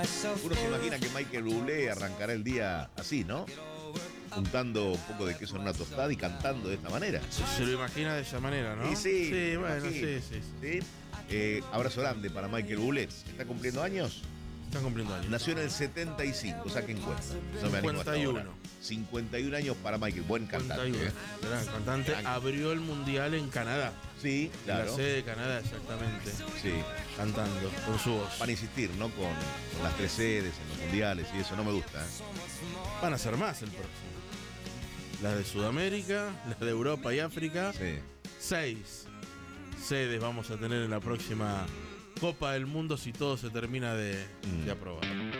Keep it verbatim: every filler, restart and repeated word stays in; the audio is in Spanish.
Uno se imagina que Michael Bublé arrancará el día así, ¿no? Juntando un poco de queso en una tostada y cantando de esta manera. Se lo imagina de esa manera, ¿no? Y sí, sí, bueno, imagino. sí, sí, sí. ¿Sí? Eh, abrazo grande para Michael Bublé. ¿Está cumpliendo años? Están cumpliendo años. Nació en el setenta y cinco, saquen cuenta. No me animo hasta cincuenta y ahora. uno. cincuenta y un años para Michael, buen cantante. cincuenta y uno. ¿eh? Gran cantante. Gran. Abrió el mundial en Canadá. Sí, En claro. la sede de Canadá, exactamente. Sí. Cantando con su voz. Van a insistir, ¿no? Con, con las tres sedes en los mundiales y eso no me gusta. ¿eh? Van a ser más el próximo. Las de Sudamérica, las de Europa y África. Sí. Seis sedes vamos a tener en la próxima Copa del Mundo si todo se termina de, Mm. de aprobar.